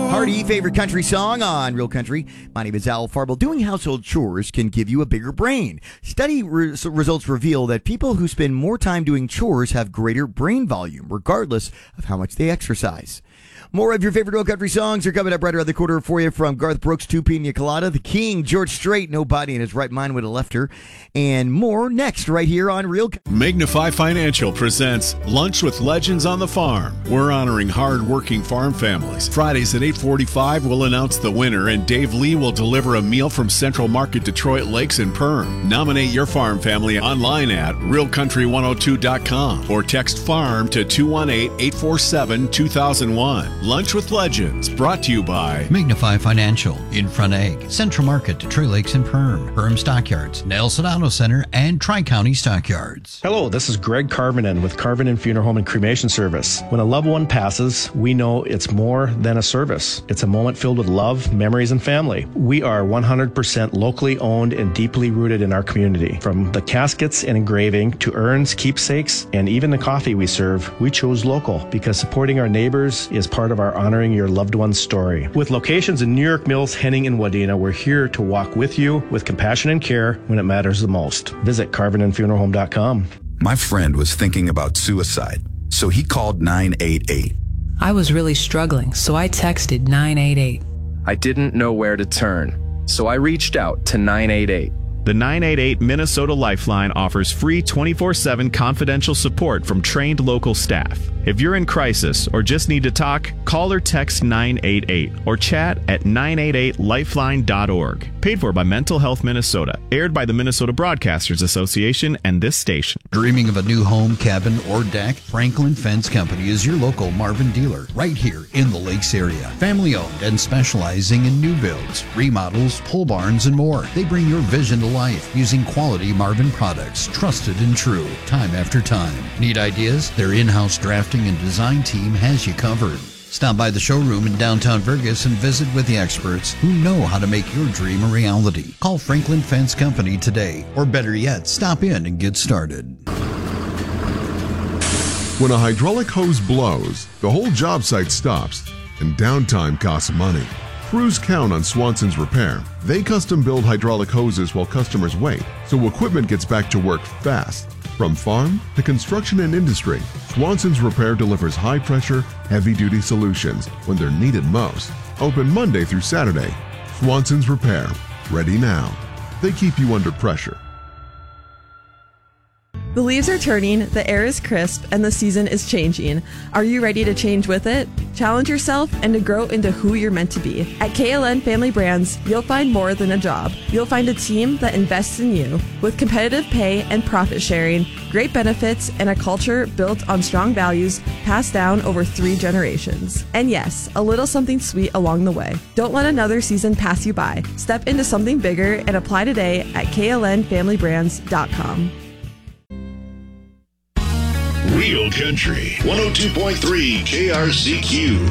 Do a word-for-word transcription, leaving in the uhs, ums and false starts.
Hearty favorite country song on Real Country. My name is Al Farble. Doing household chores can give you a bigger brain. Study re- results reveal that people who spend more time doing chores have greater brain volume, regardless of how much they exercise. More of your favorite Real Country songs are coming up right around the corner for you, from Garth Brooks to Pina Colada, The King, George Strait, Nobody in His Right Mind Would Have Left Her, and more next right here on Real Country. Magnify Financial presents Lunch with Legends on the Farm. We're honoring hard-working farm families. Fridays at eight forty-five, we'll announce the winner, and Dave Lee will deliver a meal from Central Market Detroit Lakes and Perm. Nominate your farm family online at real country one oh two dot com or text FARM to two one eight, eight four seven, two thousand one. Lunch with Legends, brought to you by Magnify Financial, In Front Egg, Central Market, Detroit Lakes and Perm, Perm Stockyards, Nelson Auto Center, and Tri-County Stockyards. Hello, this is Greg Carvinen with Carvinen Funeral Home and Cremation Service. When a loved one passes, we know it's more than a service. It's a moment filled with love, memories, and family. We are one hundred percent locally owned and deeply rooted in our community. From the caskets and engraving to urns, keepsakes, and even the coffee we serve, we chose local because supporting our neighbors is part of our honoring your loved one's story. With locations in New York Mills, Henning, and Wadena, we're here to walk with you with compassion and care when it matters the most. Visit carvinen funeral home dot com. My friend was thinking about suicide, so he called nine eight eight. I was really struggling, so I texted nine eight eight. I didn't know where to turn, so I reached out to nine eight eight. The nine eight eight Minnesota Lifeline offers free twenty-four seven confidential support from trained local staff. If you're in crisis or just need to talk, call or text nine eight eight or chat at nine eight eight lifeline dot org. Paid for by Mental Health Minnesota. Aired by the Minnesota Broadcasters Association and this station. Dreaming of a new home, cabin, or deck? Franklin Fence Company is your local Marvin dealer right here in the Lakes area. Family owned and specializing in new builds, remodels, pole barns, and more. They bring your vision to life using quality Marvin products, trusted and true, time after time. Need ideas? Their in-house drafting and design team has you covered. Stop by the showroom in downtown Fergus and visit with the experts who know how to make your dream a reality. Call Franklin Fence Company today, or better yet, stop in and get started. When a hydraulic hose blows, the whole job site stops, and downtime costs money. Crews count on Swanson's Repair. They custom build hydraulic hoses while customers wait, so equipment gets back to work fast. From farm to construction and industry, Swanson's Repair delivers high-pressure, heavy-duty solutions when they're needed most. Open Monday through Saturday. Swanson's Repair. Ready now. They keep you under pressure. The leaves are turning, the air is crisp, and the season is changing. Are you ready to change with it? Challenge yourself and to grow into who you're meant to be. At K L N Family Brands, you'll find more than a job. You'll find a team that invests in you with competitive pay and profit sharing, great benefits, and a culture built on strong values passed down over three generations. And yes, a little something sweet along the way. Don't let another season pass you by. Step into something bigger and apply today at K L N family brands dot com. Real Country one oh two point three K R C Q.